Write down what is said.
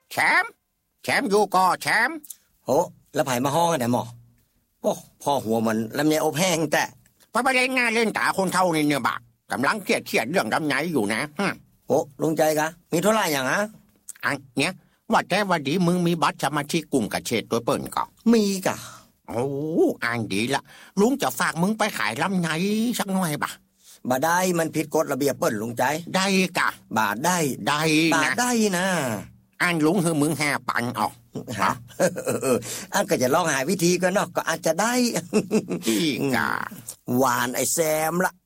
แชมป์แชมป์อยู่ก็แชมป์โหแล้วไผมาห้องกันไหนหมอโอ้พ่อหัวมันลำไยอบแห้งแต่พอไปเล่นงานเล่นตาคนเท่านี่เนี่ยบักกำลังเครียดเรื่องลำไยอยู่นะโอ้ลุงใจกะมีเท่าไหร่อย่างอะอันเนี้ยว่าแต่ว่าดีมึงมีบัตรสมาชิกกลุ่มกระเฉดตัวเปิ่นก็มีกะโอ้อันดีละลุงจะฝากมึงไปขายลำไยสักหน่อยบ่บ่ได้มันผิดกฎระเบียบเปิ้นลุงใจได้กะบ่ได้นะได้นะอันลุงคือมึง5 ปันออกฮะอันก็จะลองหาวิธีกันเนาะก็อาจจะได้อีกะหวานไอ้แซมละ